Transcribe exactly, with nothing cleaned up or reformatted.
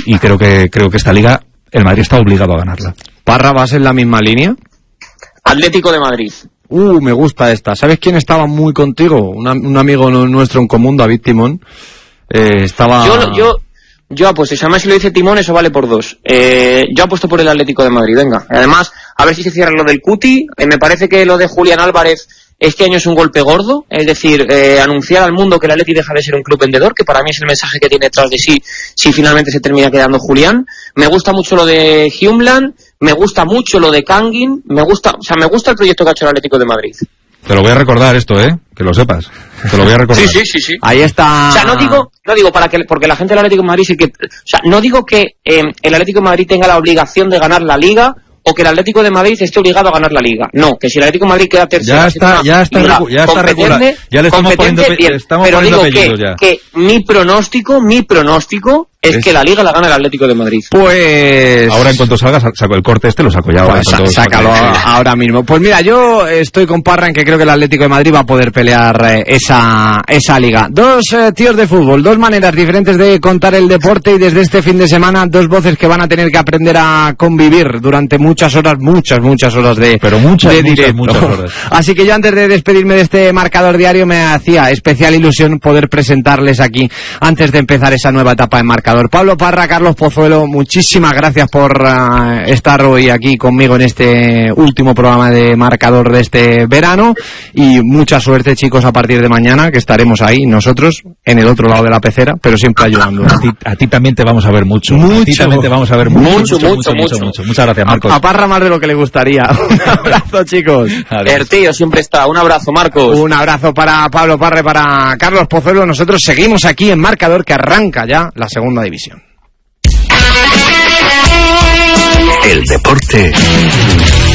y, y creo que creo que esta liga el Madrid está obligado a ganarla. Parra, ¿vas en la misma línea? Atlético de Madrid. Uh, me gusta esta. ¿Sabes quién estaba muy contigo? Una, un amigo nuestro en común, David Timón. Eh, estaba... Yo, yo, yo apuesto, si además si lo dice Timón, eso vale por dos. Eh, yo apuesto por el Atlético de Madrid, venga. Además, a ver si se cierra lo del Cuti. Eh, me parece que lo de Julián Álvarez este año es un golpe gordo. Es decir, eh, anunciar al mundo que el Atleti deja de ser un club vendedor, que para mí es el mensaje que tiene detrás de sí, si finalmente se termina quedando Julián. Me gusta mucho lo de Humeland. Me gusta mucho lo de Kangin, me gusta, o sea, me gusta el proyecto que ha hecho el Atlético de Madrid. Te lo voy a recordar esto, ¿eh? Que lo sepas. Te lo voy a recordar. Sí, sí, sí, sí. Ahí está. O sea, no digo, no digo para que, porque la gente del Atlético de Madrid sí que, o sea, no digo que eh, el Atlético de Madrid tenga la obligación de ganar la Liga o que el Atlético de Madrid esté obligado a ganar la Liga. No, que si el Atlético de Madrid queda tercero, ya está, ya está, liga, ya está regular. Ya le estamos poniendo, bien, estamos pero poniendo digo apellido que, ya. que mi pronóstico, mi pronóstico es, es que la Liga la gana el Atlético de Madrid. Pues... Ahora en cuanto salga, saco el corte este, lo saco ya. Pues ahora, sa- sácalo ahora mismo. Pues mira, yo estoy con Parra en que creo que el Atlético de Madrid va a poder pelear eh, esa esa liga. Dos eh, tíos de fútbol, dos maneras diferentes de contar el deporte y desde este fin de semana dos voces que van a tener que aprender a convivir durante muchas horas, muchas, muchas horas de Pero muchas, de muchas, directo. muchas horas. Así que yo antes de despedirme de este marcador diario me hacía especial ilusión poder presentarles aquí antes de empezar esa nueva etapa en marcador. Pablo Parra, Carlos Pozuelo, muchísimas gracias por uh, estar hoy aquí conmigo en este último programa de marcador de este verano y mucha suerte, chicos, a partir de mañana, que estaremos ahí nosotros en el otro lado de la pecera, pero siempre ayudando. A ti, a ti también te vamos a ver mucho. Mucho. A ti también te vamos a ver mucho, Mucho, mucho, mucho, mucho, mucho, mucho. mucho. Muchas gracias, Marcos. A, a Parra más de lo que le gustaría. Un abrazo, chicos. Adiós. El tío siempre está. Un abrazo, Marcos. Un abrazo para Pablo Parra y para Carlos Pozuelo. Nosotros seguimos aquí en marcador, que arranca ya la segunda división. El deporte